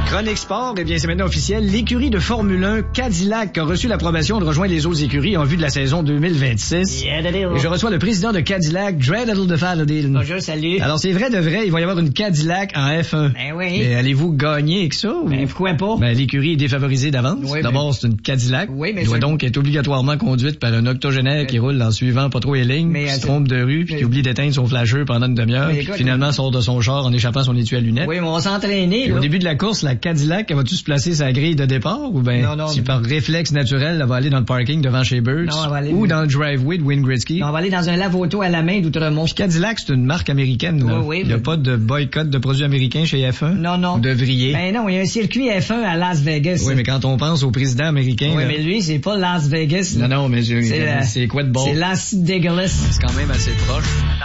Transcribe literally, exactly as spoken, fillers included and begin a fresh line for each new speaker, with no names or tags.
Chronique Sport, eh bien, c'est maintenant officiel. L'écurie de Formule un Cadillac a reçu l'approbation de rejoindre les autres écuries en vue de la saison deux mille vingt-six.
Yeah,
Et je reçois le président de Cadillac, Dreadle de Fadadil.
Bonjour, salut.
Alors, c'est vrai de vrai, il va y avoir une Cadillac en F un.
Ben oui.
Mais allez-vous gagner avec ça? Ou...
Ben, pourquoi pas?
Ben, l'écurie est défavorisée d'avance.
Oui,
D'abord,
mais...
c'est une Cadillac.
Oui, mais
Elle doit
c'est...
donc être obligatoirement conduite par un octogénaire
mais...
qui roule en suivant pas trop les lignes,
mais,
qui se
c'est...
trompe de rue, puis
mais...
qui oublie d'éteindre son flasheur pendant une demi-heure, puis finalement sort de son char en échappant son étui à lunettes.
Oui, mais on va s'entraîner, là.
Au début de la course, la Cadillac, elle va-tu se placer sa grille de départ ou ben
non, non,
si
non.
par réflexe naturel, elle va aller dans le parking devant chez Birds
non, elle va aller...
ou dans le driveway de Wayne Gretzky?
Non, on va aller dans un lave-auto à la main d'Outremont.
Puis Cadillac, c'est une marque américaine, là.
Oui, oui,
il n'y a
mais...
pas de boycott de produits américains chez F un?
Non, non.
Vous devriez.
Ben non, il y a un circuit F un à Las Vegas.
Oui, mais quand on pense au président américain...
Oui,
là...
mais lui, c'est pas Las Vegas.
Non, non, mais c'est,
c'est, la...
c'est quoi de bon?
C'est l'acide dégueulasse.
C'est quand même assez proche.